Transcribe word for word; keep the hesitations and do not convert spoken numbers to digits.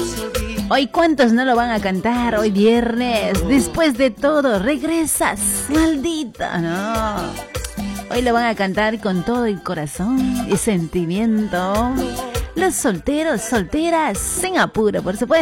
Hoy cuántos no lo van a cantar hoy viernes. Después de todo, regresas, maldita, no. Hoy lo van a cantar con todo el corazón y sentimiento. Los solteros, solteras, sin apuro, por supuesto.